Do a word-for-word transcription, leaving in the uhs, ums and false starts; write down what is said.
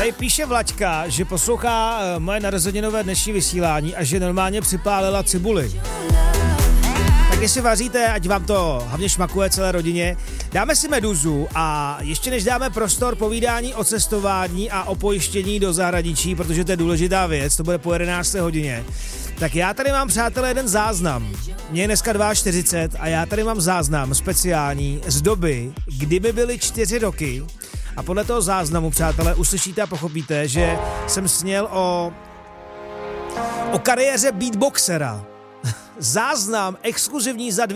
Tady píše Vlaďka, že poslouchá moje narozeninové dnešní vysílání a že normálně připálila cibuli. Tak jestli vaříte, ať vám to hlavně šmakuje celé rodině, dáme si Meduzu a ještě než dáme prostor povídání o cestování a o pojištění do zahraničí, protože to je důležitá věc, to bude po jedenácté hodině, tak já tady mám, přátelé, jeden záznam. Mně je dneska čtyřicet dva a já tady mám záznam speciální z doby, kdyby byly čtyři roky a podle toho záznamu, přátelé, uslyšíte a pochopíte, že jsem sněl o, o kariéře beatboxera. Záznam exkluzivní za